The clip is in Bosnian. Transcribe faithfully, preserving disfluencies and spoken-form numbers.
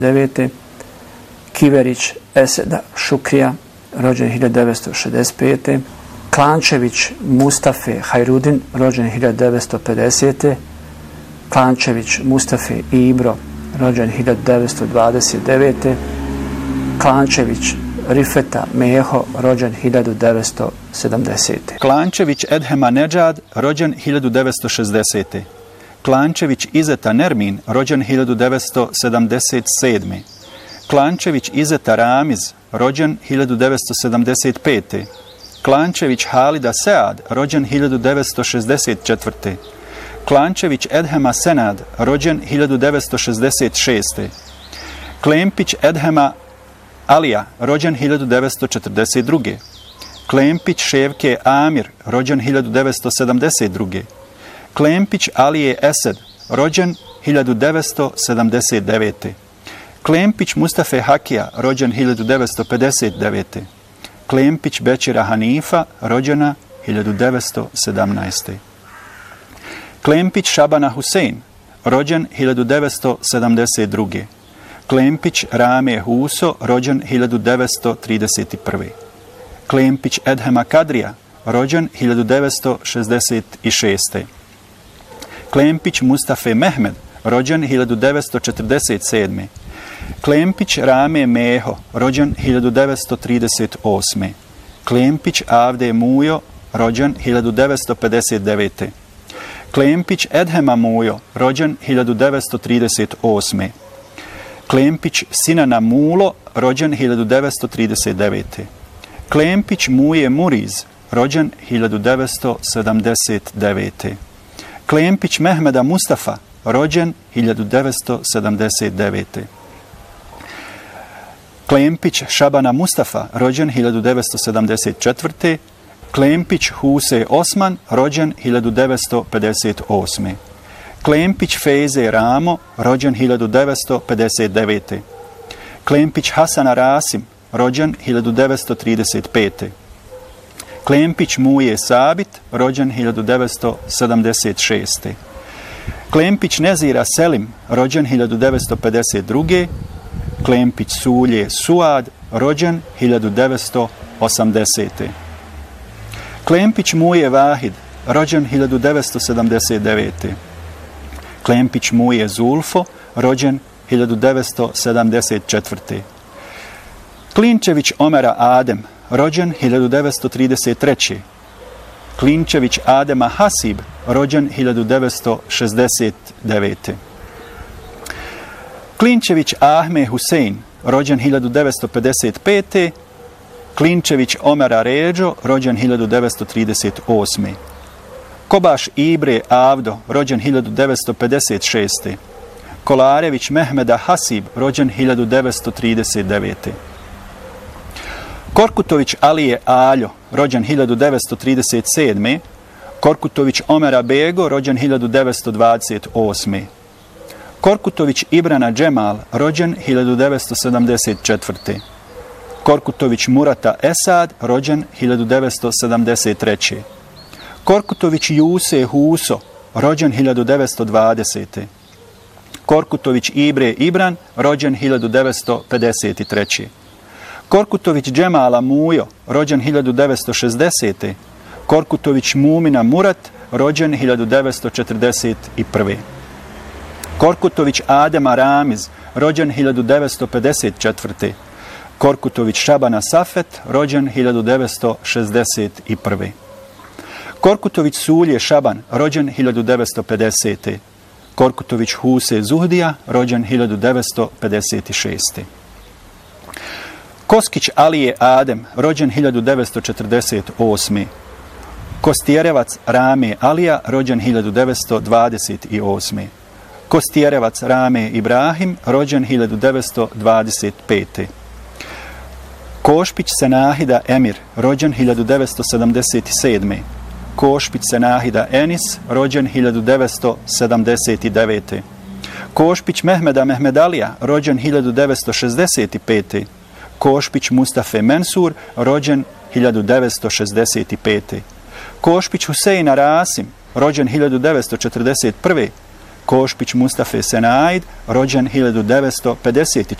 devete. Kiverić Eseda Šukrija, rođen hiljadu devetsto šezdeset pete. Klančević Mustafe Hajrudin, rođen hiljadu devetsto pedesete. Klančević Mustafe Ibro, rođen hiljadu devetsto dvadeset devete. Klančević Rifeta Meho, rođen hiljadu devetsto sedamdesete. Klančević Edhema Nedžad, rođen hiljadu devetsto šezdesete. Klančević Izeta Nermin, rođen hiljadu devetsto sedamdeset sedme. Klančević Izeta Ramiz, rođen hiljadu devetsto sedamdeset pete. Klančević Halida Sead, rođen hiljadu devetsto šezdeset četvrte. Klančević Edhema Senad, rođen hiljadu devetsto šezdeset šeste. Klempić Edhema Alija, rođen hiljadu devetsto četrdeset druge. Klempić Ševke Amir, rođen hiljadu devetsto sedamdeset druge. Klempić Alije Esed, rođen hiljadu devetsto sedamdeset devete. Klempić Mustafe Hakija, rođen hiljadu devetsto pedeset devete. Klempić Bećira Hanifa, rođena hiljadu devetsto sedamnaeste. Klempić Šabana Husein, rođen hiljadu devetsto sedamdeset druge. Klempić Rame Huso, rođen hiljadu devetsto trideset prve. Klempić Edhema Kadrija, rođen hiljadu devetsto šezdeset šeste. Klempić Mustafe Mehmed, rođen hiljadu devetsto četrdeset sedme. Klempić Rame Meho, rođen hiljadu devetsto trideset osme. Klempić Avde Mujo, rođen hiljadu devetsto pedeset devete. Klempić Edhema Mujo, rođen hiljadu devetsto trideset osme. Klempić Sinana Mulo, rođen hiljadu devetsto trideset devete. Klempić Muje Muriz, rođen hiljadu devetsto sedamdeset devete. Klempić Mehmeda Mustafa, rođen hiljadu devetsto sedamdeset devete. Klempić Šabana Mustafa, rođen hiljadu devetsto sedamdeset četvrte. Klempić Huse Osman, rođen hiljadu devetsto pedeset osme. Klempić Feze Ramo, rođen hiljadu devetsto pedeset devete. Klempić Hasana Rasim, rođen hiljadu devetsto trideset pete. Klempić Muje Sabit, rođen hiljadu devetsto sedamdeset šeste. Klempić Nezira Selim, rođen hiljadu devetsto pedeset druge. Klempić Sulje Suad, rođen hiljadu devetsto osamdesete. Klempić Muje Vahid, rođen hiljadu devetsto sedamdeset devete. Klempić Muje Zulfo, rođen hiljadu devetsto sedamdeset četvrte. Klinčević Omera Adem, rođen hiljadu devetsto trideset treće. Klinčević Adema Hasib, rođen hiljadu devetsto šezdeset devete. Klinčević Ahme Husein, rođen hiljadu devetsto pedeset pete. Klinčević Omera Ređo, rođen hiljadu devetsto trideset osme. Kobaš Ibre Avdo, rođen hiljadu devetsto pedeset šeste. Kolarević Mehmeda Hasib, rođen hiljadu devetsto trideset devete. Korkutović Alije Aljo, rođen hiljadu devetsto trideset sedme. Korkutović Omera Bego, rođen hiljadu devetsto dvadeset osme. Korkutović Ibrana Džemal, rođen hiljadu devetsto sedamdeset četvrte. Korkutović Murata Esad, rođen hiljadu devetsto sedamdeset treće. Korkutović Juse Huso, rođen hiljadu devetsto dvadesete. Korkutović Ibre Ibran, rođen hiljadu devetsto pedeset treće. Korkutović Džemala Mujo, rođen hiljadu devetsto šezdesete. Korkutović Mumina Murat, rođen hiljadu devetsto četrdeset prve. Korkutović Adema Ramiz, rođen hiljadu devetsto pedeset četvrte. Korkutović Šabana Safet, rođen hiljadu devetsto šezdeset prve. Korkutović Sulje Šaban, rođen hiljadu devetsto pedesete. Korkutović Huse Zuhdija, rođen hiljadu devetsto pedeset šeste. Koskić Alije Adem, rođen hiljadu devetsto četrdeset osme. Kostjerevac Rame Alija, rođen hiljadu devetsto dvadeset osme. Kostjerevac Rame Ibrahim, rođen hiljadu devetsto dvadeset pete. Košpić Senahida Emir, rođen hiljadu devetsto sedamdeset sedme. Košpić Senahida Enis, rođen hiljadu devetsto sedamdeset devete. Košpić Mehmeda Mehmedalija, rođen hiljadu devetsto šezdeset pete. Košpić Mustafe Mensur, rođen hiljadu devetsto šezdeset pete. Košpić Huseina Rasim, rođen hiljadu devetsto četrdeset prve. Košpić Mustafe Senaid, rođen hiljadu devetsto pedeset